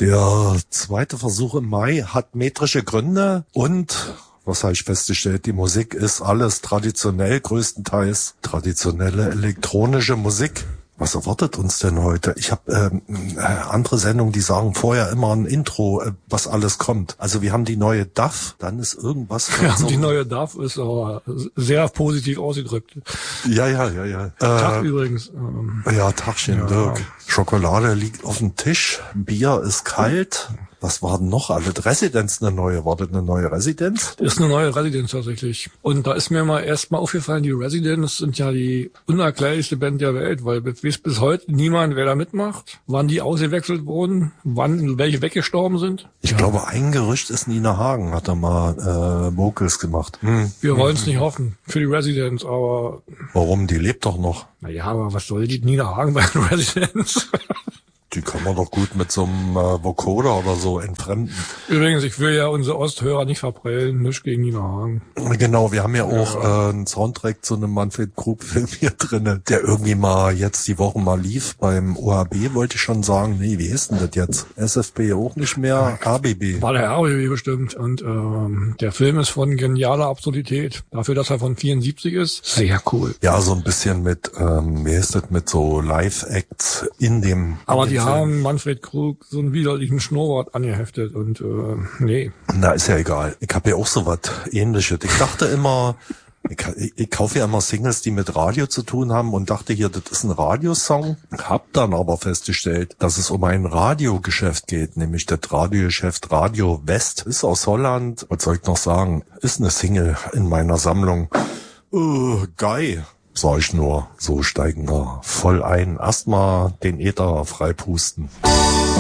Der zweite Versuch im Mai hat metrische Gründe und, was habe ich festgestellt, die Musik ist alles traditionell, größtenteils traditionelle elektronische Musik. Was erwartet uns denn heute? Ich habe andere Sendungen, die sagen vorher immer ein Intro, was alles kommt. Also wir haben die neue DAF, dann ist irgendwas... Ja, so die neue DAF ist aber sehr positiv ausgedrückt. Ja. Tag übrigens. Ja, Tagchen, ja. Dirk. Schokolade liegt auf dem Tisch, Bier ist kalt... Was war denn noch alles? Residenz eine neue. War das eine neue Residenz? Das ist eine neue Residenz tatsächlich. Und da ist mir mal erstmal aufgefallen, die Residents sind ja die unerklärlichste Band der Welt, weil bis heute niemand, wer da mitmacht, wann die ausgewechselt wurden, wann welche weggestorben sind. Ich glaube, ein Gerücht ist Nina Hagen, hat da mal Vocals gemacht. Wir wollen es nicht hoffen für die Residents, aber... Warum? Die lebt doch noch. Naja, aber was soll die Nina Hagen bei den Residents? Die kann man doch gut mit so einem Vocoder oder so entfremden. Übrigens, ich will ja unsere Osthörer nicht verprellen, nichts gegen Nina Hagen. Genau, wir haben ja auch einen Soundtrack zu einem Manfred Krug-Film hier drinne, der irgendwie mal jetzt die Woche mal lief. Beim OHB wollte ich schon sagen, nee, wie hieß denn das jetzt? SFB auch nicht mehr, RBB. War der RBB bestimmt. Und der Film ist von genialer Absurdität. Dafür, dass er von 74 ist, sehr cool. Ja, so ein bisschen mit, wie heißt das, mit so Live-Acts in dem... Aber die haben Manfred Krug so einen widerlichen Schnurrbart angeheftet und nee. Na, ist ja egal. Ich habe ja auch so was Ähnliches. Ich dachte immer, ich kaufe ja immer Singles, die mit Radio zu tun haben und dachte hier, das ist ein Radiosong. Hab dann aber festgestellt, dass es um ein Radiogeschäft geht, nämlich das Radiogeschäft Radio West. Ist aus Holland. Was soll ich noch sagen? Ist eine Single in meiner Sammlung. Geil. Sag ich nur, so steigen wir voll ein. Erstmal den Äther freipusten.